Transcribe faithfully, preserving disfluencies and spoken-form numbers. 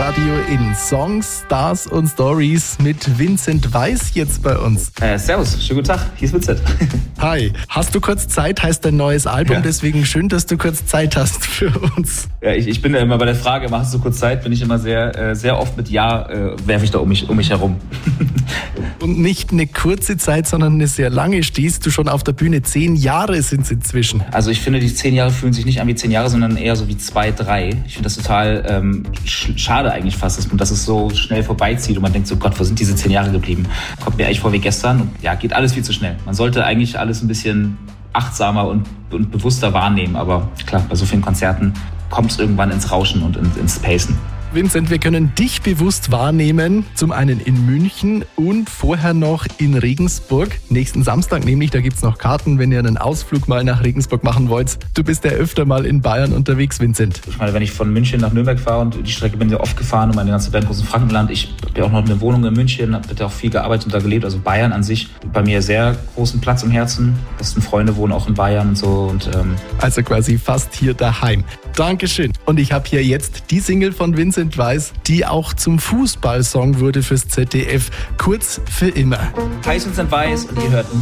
Live-Radio in Songs, Stars und Stories mit Vincent Weiss jetzt bei uns. Äh, servus, schönen guten Tag, hier ist Vincent. Hi, hast du kurz Zeit, heißt dein neues Album, ja. Deswegen schön, dass du kurz Zeit hast für uns. Ja, ich, ich bin ja immer bei der Frage, machst du kurz Zeit, bin ich immer sehr, äh, sehr oft mit Ja, äh, werfe ich da um mich, um mich herum. Und nicht eine kurze Zeit, sondern eine sehr lange. Stehst du schon auf der Bühne? Zehn Jahre sind es inzwischen. Also ich finde, die zehn Jahre fühlen sich nicht an wie zehn Jahre, sondern eher so wie zwei, drei. Ich finde das total ähm, sch- schade eigentlich fast, dass, dass es so schnell vorbeizieht und man denkt so, Gott, wo sind diese zehn Jahre geblieben? Kommt mir eigentlich vor wie gestern und ja, geht alles viel zu schnell. Man sollte eigentlich alles ein bisschen achtsamer und, und bewusster wahrnehmen, aber klar, bei so vielen Konzerten kommt es irgendwann ins Rauschen und ins, ins Pacen. Vincent, wir können dich bewusst wahrnehmen, zum einen in München und vorher noch in Regensburg. Nächsten Samstag nämlich, da gibt's noch Karten, wenn ihr einen Ausflug mal nach Regensburg machen wollt. Du bist ja öfter mal in Bayern unterwegs, Vincent. Ich meine, wenn ich von München nach Nürnberg fahre und die Strecke bin ich oft gefahren und meine ganze Band groß im Frankenland. Ich habe ja auch noch eine Wohnung in München, habe da auch viel gearbeitet und da gelebt. Also Bayern an sich bei mir sehr großen Platz im Herzen. Besten Freunde wohnen auch in Bayern und so. Und, ähm also quasi fast hier daheim. Dankeschön. Und ich habe hier jetzt die Single von Vincent Weiss, die auch zum Fußballsong wurde fürs Z D F. Kurz für immer. Hi, Vincent Weiss und ihr hört